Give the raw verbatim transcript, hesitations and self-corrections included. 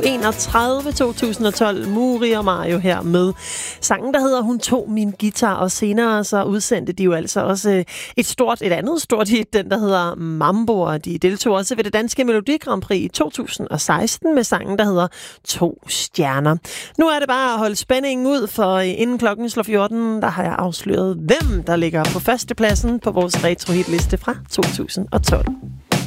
enogtredive to tusind og tolv. Muri og Mario her med sangen, der hedder Hun tog min guitar, og senere så udsendte de jo altså også et stort, et andet stort hit, den der hedder Mambo, og de deltog også ved det danske Melodi Grand Prix i to tusind og seksten med sangen, der hedder To Stjerner. Nu er det bare at holde spændingen ud, for inden klokken slår fjorten, der har jeg afsløret, hvem der ligger på førstepladsen på vores retro-hitliste fra to tusind og tolv.